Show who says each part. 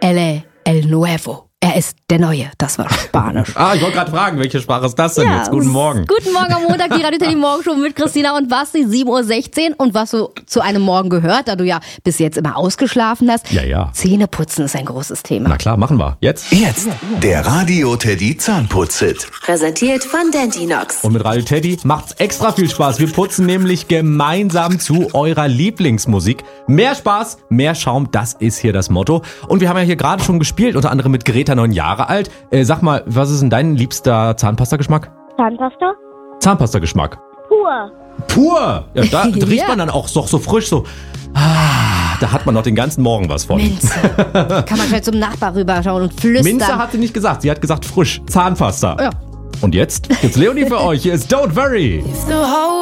Speaker 1: El Nuevo. Er ist der Neue. Das war Spanisch.
Speaker 2: Ich wollte gerade fragen, welche Sprache ist das denn jetzt? Guten Morgen.
Speaker 1: Guten Morgen am Montag, die Radio Teddy Morgenshow mit Christina und Basti, 7.16 Uhr. Und was so zu einem Morgen gehört, da du ja bis jetzt immer ausgeschlafen hast.
Speaker 2: Ja.
Speaker 1: Zähneputzen ist ein großes Thema.
Speaker 2: Na klar, machen wir. Jetzt,
Speaker 3: der Radio Teddy Zahnputz-Hit.
Speaker 4: Präsentiert von Dentinox.
Speaker 2: Und mit Radio Teddy macht's extra viel Spaß. Wir putzen nämlich gemeinsam zu eurer Lieblingsmusik. Mehr Spaß, mehr Schaum, das ist hier das Motto. Und wir haben ja hier gerade schon gespielt, unter anderem mit Greta, 9 Jahre alt. Sag mal, was ist denn dein liebster Zahnpasta-Geschmack?
Speaker 5: Zahnpasta?
Speaker 2: Zahnpasta-Geschmack.
Speaker 5: Pur.
Speaker 2: Ja, da riecht man dann auch so frisch, so. Da hat man noch den ganzen Morgen was von.
Speaker 1: Minze. Kann man schnell zum Nachbar rüberschauen und flüstern.
Speaker 2: Minze hat sie nicht gesagt, sie hat gesagt frisch. Zahnpasta.
Speaker 1: Ja.
Speaker 2: Und jetzt gibt's Leonie für euch. Hier ist Don't Worry.